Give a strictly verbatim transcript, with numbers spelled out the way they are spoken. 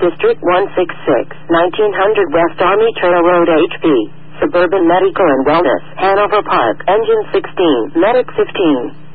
District one six six, nineteen hundred West Army Trail Road H P. Suburban Medical and Wellness, Hanover Park, Engine sixteen, Medic fifteen.